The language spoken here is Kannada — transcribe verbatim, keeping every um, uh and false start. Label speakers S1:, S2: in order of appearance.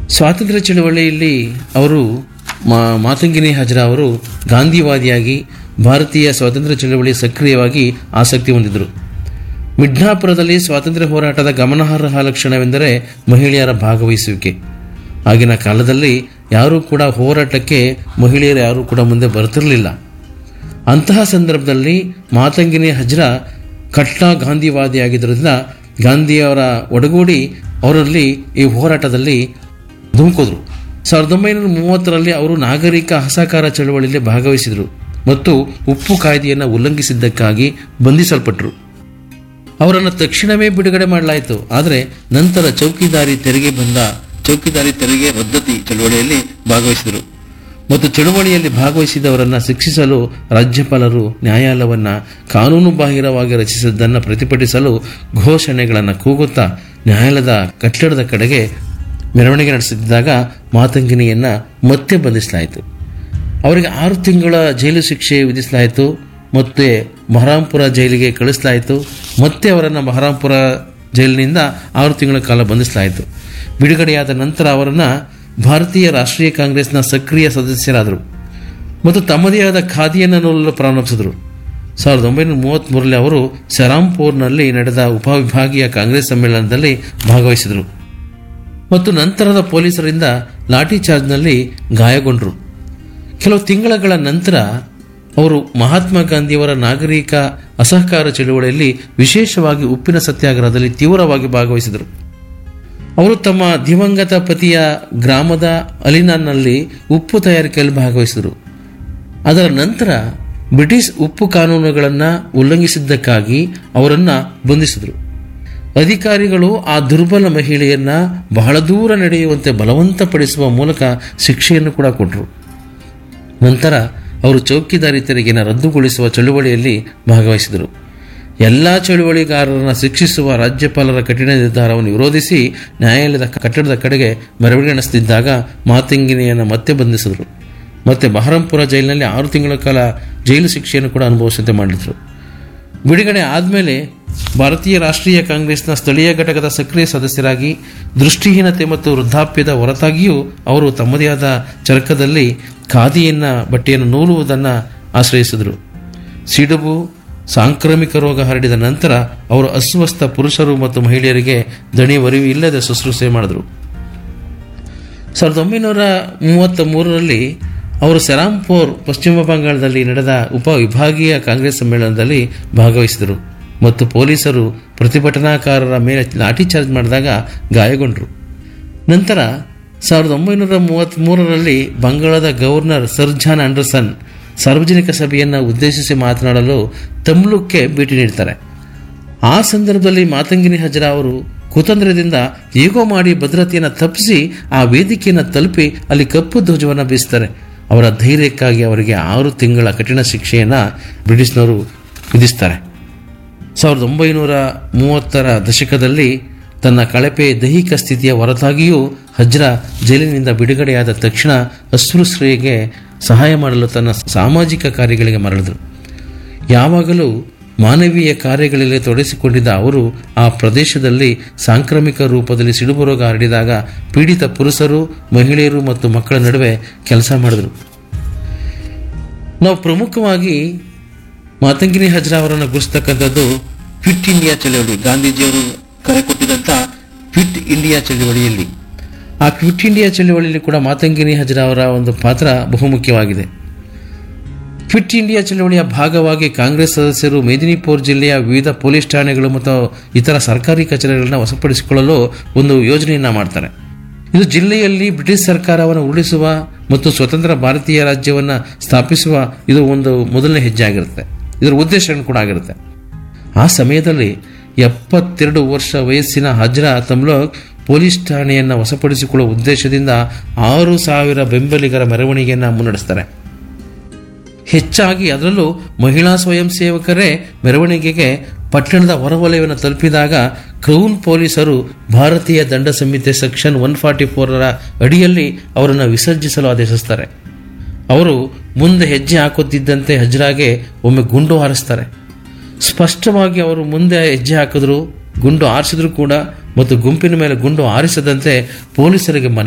S1: ಸ್ವಾತಂತ್ರ್ಯ ಚಳವಳಿಯಲ್ಲಿ ಅವರು ಮಾತಂಗಿನಿ ಹಜ್ರಾ ಅವರು ಗಾಂಧಿವಾದಿಯಾಗಿ ಭಾರತೀಯ ಸ್ವಾತಂತ್ರ್ಯ ಚಳವಳಿ ಸಕ್ರಿಯವಾಗಿ ಆಸಕ್ತಿ ಹೊಂದಿದ್ದರು. ಮಿಡ್ನಾಪುರದಲ್ಲಿ ಸ್ವಾತಂತ್ರ್ಯ ಹೋರಾಟದ ಗಮನಾರ್ಹ ಲಕ್ಷಣವೆಂದರೆ ಮಹಿಳೆಯರ ಭಾಗವಹಿಸುವಿಕೆ. ಆಗಿನ ಕಾಲದಲ್ಲಿ ಯಾರೂ ಕೂಡ ಹೋರಾಟಕ್ಕೆ ಮಹಿಳೆಯರು ಯಾರೂ ಕೂಡ ಮುಂದೆ ಬರ್ತಿರಲಿಲ್ಲ. ಅಂತಹ ಸಂದರ್ಭದಲ್ಲಿ ಮಾತಂಗಿನಿ ಹಜ್ರಾ ಕಟ್ಟ ಗಾಂಧಿವಾದಿಯಾಗಿದ್ದರಿಂದ ಗಾಂಧಿಯವರ ಒಡಗೂಡಿ ಅವರಲ್ಲಿ ಈ ಹೋರಾಟದಲ್ಲಿ ಧುಮುಕಿದ್ರು. ಸಾವಿರದ ಒಂಬೈನೂರ ಮೂವತ್ತರಲ್ಲಿ ಅವರು ನಾಗರಿಕ ಅಸಹಕಾರ ಚಳವಳಿಯಲ್ಲಿ ಭಾಗವಹಿಸಿದರು ಮತ್ತು ಉಪ್ಪು ಕಾಯ್ದೆಯನ್ನು ಉಲ್ಲಂಘಿಸಿದ್ದಕ್ಕಾಗಿ ಬಂಧಿಸಲ್ಪಟ್ಟರು. ಅವರನ್ನು ತಕ್ಷಣವೇ ಬಿಡುಗಡೆ ಮಾಡಲಾಯಿತು. ಆದರೆ ನಂತರ ಚೌಕಿದಾರಿ ತೆರಿಗೆ ಬಂದ ಚೌಕಿದಾರಿ ತೆರಿಗೆ ರದ್ದತಿ ಚಳವಳಿಯಲ್ಲಿ ಭಾಗವಹಿಸಿದರು ಮತ್ತು ಚಳವಳಿಯಲ್ಲಿ ಭಾಗವಹಿಸಿದವರನ್ನು ಶಿಕ್ಷಿಸಲು ರಾಜ್ಯಪಾಲರು ನ್ಯಾಯಾಲಯವನ್ನು ಕಾನೂನು ಬಾಹಿರವಾಗಿ ರಚಿಸಿದ್ದನ್ನು ಪ್ರತಿಭಟಿಸಲು ಘೋಷಣೆಗಳನ್ನು ಕೂಗುತ್ತಾ ನ್ಯಾಯಾಲಯದ ಕಟ್ಟಡದ ಕಡೆಗೆ ಮೆರವಣಿಗೆ ನಡೆಸುತ್ತಿದ್ದಾಗ ಮಾತಂಗಿನಿಯನ್ನು ಮತ್ತೆ ಬಂಧಿಸಲಾಯಿತು. ಅವರಿಗೆ ಆರು ತಿಂಗಳ ಜೈಲು ಶಿಕ್ಷೆ ವಿಧಿಸಲಾಯಿತು ಮತ್ತು ಬಹರಾಂಪುರ ಜೈಲಿಗೆ ಕಳಿಸಲಾಯಿತು. ಮತ್ತೆ ಅವರನ್ನು ಬಹರಾಂಪುರ ಜೈಲಿನಿಂದ ಆರು ತಿಂಗಳ ಕಾಲ ಬಂಧಿಸಲಾಯಿತು. ಬಿಡುಗಡೆಯಾದ ನಂತರ ಅವರನ್ನು ಭಾರತೀಯ ರಾಷ್ಟ್ರೀಯ ಕಾಂಗ್ರೆಸ್ನ ಸಕ್ರಿಯ ಸದಸ್ಯರಾದರು ಮತ್ತು ತಮ್ಮದೇ ಆದ ಖಾದಿಯನ್ನು ನೋಡಲು ಪ್ರಾರಂಭಿಸಿದರು. ಸಾವಿರದ ಒಂಬೈನೂರ ಮೂವತ್ತ್ಮೂರರಲ್ಲಿ ಅವರು ಸೆರಾಂಪುರ್ನಲ್ಲಿ ನಡೆದ ಉಪವಿಭಾಗೀಯ ಕಾಂಗ್ರೆಸ್ ಸಮ್ಮೇಳನದಲ್ಲಿ ಭಾಗವಹಿಸಿದರು ಮತ್ತು ನಂತರದ ಪೊಲೀಸರಿಂದ ಲಾಠಿ ಚಾರ್ಜ್ನಲ್ಲಿ ಗಾಯಗೊಂಡರು. ಕೆಲವು ತಿಂಗಳ ನಂತರ ಅವರು ಮಹಾತ್ಮ ಗಾಂಧಿಯವರ ನಾಗರಿಕ ಅಸಹಕಾರ ಚಳುವಳಿಯಲ್ಲಿ ವಿಶೇಷವಾಗಿ ಉಪ್ಪಿನ ಸತ್ಯಾಗ್ರಹದಲ್ಲಿ ತೀವ್ರವಾಗಿ ಭಾಗವಹಿಸಿದರು. ಅವರು ತಮ್ಮ ದಿವಂಗತ ಪತಿಯ ಗ್ರಾಮದ ಅಲಿನಾನ್ನಲ್ಲಿ ಉಪ್ಪು ತಯಾರಿಕೆಯಲ್ಲಿ ಭಾಗವಹಿಸಿದರು. ಅದರ ನಂತರ ಬ್ರಿಟಿಷ್ ಉಪ್ಪು ಕಾನೂನುಗಳನ್ನು ಉಲ್ಲಂಘಿಸಿದ್ದಕ್ಕಾಗಿ ಅವರನ್ನು ಬಂಧಿಸಿದರು. ಅಧಿಕಾರಿಗಳು ಆ ದುರ್ಬಲ ಮಹಿಳೆಯನ್ನ ಬಹಳ ದೂರ ನಡೆಯುವಂತೆ ಬಲವಂತಪಡಿಸುವ ಮೂಲಕ ಶಿಕ್ಷೆಯನ್ನು ಕೂಡ ಕೊಟ್ಟರು. ನಂತರ ಅವರು ಚೌಕಿದಾರಿ ತೆರಿಗೆಯನ್ನು ರದ್ದುಗೊಳಿಸುವ ಚಳುವಳಿಯಲ್ಲಿ ಭಾಗವಹಿಸಿದರು. ಎಲ್ಲ ಚಳುವಳಿಗಾರರನ್ನು ಶಿಕ್ಷಿಸುವ ರಾಜ್ಯಪಾಲರ ಕಠಿಣ ನಿರ್ಧಾರವನ್ನು ವಿರೋಧಿಸಿ ನ್ಯಾಯಾಲಯದ ಕಟ್ಟಡದ ಕಡೆಗೆ ಮೆರವಣಿಗೆ ನಡೆಸುತ್ತಿದ್ದಾಗ ಮಾತಂಗಿನಿಯನ್ನು ಮತ್ತೆ ಬಂಧಿಸಿದರು. ಮತ್ತೆ ಬಹರಾಂಪುರ ಜೈಲಿನಲ್ಲಿ ಆರು ತಿಂಗಳ ಕಾಲ ಜೈಲು ಶಿಕ್ಷೆಯನ್ನು ಕೂಡ ಅನುಭವಿಸುವಂತೆ ಮಾಡಿದರು. ಬಿಡುಗಡೆ ಆದಮೇಲೆ ಭಾರತೀಯ ರಾಷ್ಟ್ರೀಯ ಕಾಂಗ್ರೆಸ್ನ ಸ್ಥಳೀಯ ಘಟಕದ ಸಕ್ರಿಯ ಸದಸ್ಯರಾಗಿ ದೃಷ್ಟಿಹೀನತೆ ಮತ್ತು ವೃದ್ಧಾಪ್ಯದ ಹೊರತಾಗಿಯೂ ಅವರು ತಮ್ಮದೇ ಆದ ಚರಕದಲ್ಲಿ ಖಾದಿಯನ್ನ ಬಟ್ಟೆಯನ್ನು ನೂಲುವುದನ್ನು ಆಶ್ರಯಿಸಿದರು. ಸಿಡುಬು ಸಾಂಕ್ರಾಮಿಕ ರೋಗ ಹರಡಿದ ನಂತರ ಅವರು ಅಸ್ವಸ್ಥ ಪುರುಷರು ಮತ್ತು ಮಹಿಳೆಯರಿಗೆ ದಣಿವರಿವು ಇಲ್ಲದೆ ಶುಶ್ರೂಷೆ ಮಾಡಿದರು. ಸಾವಿರದ ಒಂಬೈನೂರ ಮೂವತ್ತ ಮೂರರಲ್ಲಿ ಅವರು ಸೆರಾಂಪುರ್ ಪಶ್ಚಿಮ ಬಂಗಾಳದಲ್ಲಿ ನಡೆದ ಉಪ ವಿಭಾಗೀಯ ಕಾಂಗ್ರೆಸ್ ಸಮ್ಮೇಳನದಲ್ಲಿ ಭಾಗವಹಿಸಿದರು ಮತ್ತು ಪೊಲೀಸರು ಪ್ರತಿಭಟನಾಕಾರರ ಮೇಲೆ ಲಾಠಿ ಚಾರ್ಜ್ ಮಾಡಿದಾಗ ಗಾಯಗೊಂಡರು. ನಂತರ ಸಾವಿರದ ಒಂಬೈನೂರ ಮೂವತ್ತ್ ಮೂರರಲ್ಲಿ ಬಂಗಾಳದ ಗವರ್ನರ್ ಸರ್ ಜಾನ್ ಆಂಡರ್ಸನ್ ಸಾರ್ವಜನಿಕ ಸಭೆಯನ್ನು ಉದ್ದೇಶಿಸಿ ಮಾತನಾಡಲು ತಮ್ಲುಕ್ಗೆ ಭೇಟಿ ನೀಡ್ತಾರೆ. ಆ ಸಂದರ್ಭದಲ್ಲಿ ಮಾತಂಗಿನಿ ಹಜ್ರಾ ಅವರು ಕುತಂತ್ರದಿಂದ ಹೇಗೋ ಮಾಡಿ ಭದ್ರತೆಯನ್ನು ತಪ್ಪಿಸಿ ಆ ವೇದಿಕೆಯನ್ನು ತಲುಪಿ ಅಲ್ಲಿ ಕಪ್ಪು ಧ್ವಜವನ್ನು ಬೀಸ್ತಾರೆ. ಅವರ ಧೈರ್ಯಕ್ಕಾಗಿ ಅವರಿಗೆ ಆರು ತಿಂಗಳ ಕಠಿಣ ಶಿಕ್ಷೆಯನ್ನು ಬ್ರಿಟಿಷ್ನವರು ವಿಧಿಸ್ತಾರೆ. ಸಾವಿರದ ಒಂಬೈನೂರ ಮೂವತ್ತರ ದಶಕದಲ್ಲಿ ತನ್ನ ಕಳಪೆ ದೈಹಿಕ ಸ್ಥಿತಿಯ ಹೊರತಾಗಿಯೂ ಹಜ್ರಾ ಜೈಲಿನಿಂದ ಬಿಡುಗಡೆಯಾದ ತಕ್ಷಣ ಅಸ್ಪೃಶ್ಯರಿಗೆ ಸಹಾಯ ಮಾಡಲು ತನ್ನ ಸಾಮಾಜಿಕ ಕಾರ್ಯಗಳಿಗೆ ಮರಳಿದರು. ಯಾವಾಗಲೂ ಮಾನವೀಯ ಕಾರ್ಯಗಳಲ್ಲಿ ತೊಡಗಿಸಿಕೊಂಡಿದ್ದ ಅವರು ಆ ಪ್ರದೇಶದಲ್ಲಿ ಸಾಂಕ್ರಾಮಿಕ ರೂಪದಲ್ಲಿ ಸಿಡುಬು ರೋಗ ಹರಡಿದಾಗ ಪೀಡಿತ ಪುರುಷರು, ಮಹಿಳೆಯರು ಮತ್ತು ಮಕ್ಕಳ ನಡುವೆ ಕೆಲಸ ಮಾಡಿದರು. ನಾವು ಪ್ರಮುಖವಾಗಿ ಮಾತಂಗಿನಿ ಹಜ್ರಾ ಅವರನ್ನು ಗುರುಸ್ತಕ್ಕಂಥದ್ದು ಕ್ವಿಟ್ ಇಂಡಿಯಾ ಚಳವಳಿ, ಗಾಂಧೀಜಿಯವರು ಕರೆ ಕೊಟ್ಟಿದ್ದಂಥ ಕ್ವಿಟ್ ಇಂಡಿಯಾ ಚಳವಳಿಯಲ್ಲಿ. ಆ ಕ್ವಿಟ್ ಇಂಡಿಯಾ ಚಳವಳಿಯಲ್ಲಿ ಕೂಡ ಮಾತಂಗಿನಿ ಹಜ್ರಾ ಅವರ ಒಂದು ಪಾತ್ರ ಬಹುಮುಖ್ಯವಾಗಿದೆ. ಕ್ವಿಟ್ ಇಂಡಿಯಾ ಚಳವಳಿಯ ಭಾಗವಾಗಿ ಕಾಂಗ್ರೆಸ್ ಸದಸ್ಯರು ಮೇದಿನಿಪುರ್ ಜಿಲ್ಲೆಯ ವಿವಿಧ ಪೊಲೀಸ್ ಠಾಣೆಗಳು ಮತ್ತು ಇತರ ಸರ್ಕಾರಿ ಕಚೇರಿಗಳನ್ನು ವಶಪಡಿಸಿಕೊಳ್ಳಲು ಒಂದು ಯೋಜನೆಯನ್ನು ಮಾಡ್ತಾರೆ. ಇದು ಜಿಲ್ಲೆಯಲ್ಲಿ ಬ್ರಿಟಿಷ್ ಸರ್ಕಾರವನ್ನು ಉರುಳಿಸುವ ಮತ್ತು ಸ್ವತಂತ್ರ ಭಾರತೀಯ ರಾಜ್ಯವನ್ನು ಸ್ಥಾಪಿಸುವ ಇದು ಒಂದು ಮೊದಲನೇ ಹೆಜ್ಜೆ ಆಗಿರುತ್ತೆ. ಇದರ ಉದ್ದೇಶ ಕೂಡ ಆಗಿರುತ್ತೆ. ಆ ಸಮಯದಲ್ಲಿ ಎಪ್ಪತ್ತೆರಡು ವರ್ಷ ವಯಸ್ಸಿನ ಹಜ್ರಾ ತಮ್ಲೋಕ್ ಪೊಲೀಸ್ ಠಾಣೆಯನ್ನು ವಶಪಡಿಸಿಕೊಳ್ಳುವ ಉದ್ದೇಶದಿಂದ ಆರು ಸಾವಿರ ಬೆಂಬಲಿಗರ ಮೆರವಣಿಗೆಯನ್ನು ಮುನ್ನಡೆಸ್ತಾರೆ. ಹೆಚ್ಚಾಗಿ ಅದರಲ್ಲೂ ಮಹಿಳಾ ಸ್ವಯಂ ಸೇವಕರೇ ಮೆರವಣಿಗೆಗೆ ಪಟ್ಟಣದ ಹೊರವಲಯವನ್ನು ತಲುಪಿದಾಗ ಕ್ರೌನ್ ಪೊಲೀಸರು ಭಾರತೀಯ ದಂಡ ಸಂಹಿತೆ ಸೆಕ್ಷನ್ ಒನ್ ಫಾರ್ಟಿ ಫೋರರ ಅಡಿಯಲ್ಲಿ ಅವರನ್ನು ವಿಸರ್ಜಿಸಲು ಆದೇಶಿಸ್ತಾರೆ. ಅವರು ಮುಂದೆ ಹೆಜ್ಜೆ ಹಾಕುತ್ತಿದ್ದಂತೆ ಹಜ್ರಾಗೆ ಒಮ್ಮೆ ಗುಂಡು ಹಾರಿಸ್ತಾರೆ. ಸ್ಪಷ್ಟವಾಗಿ ಅವರು ಮುಂದೆ ಹೆಜ್ಜೆ ಹಾಕಿದ್ರು, ಗುಂಡು ಹಾರಿಸಿದ್ರು ಕೂಡ ಮತ್ತು ಗುಂಪಿನ ಮೇಲೆ ಗುಂಡು ಹಾರಿಸದಂತೆ ಪೊಲೀಸರಿಗೆ ಮನವಿ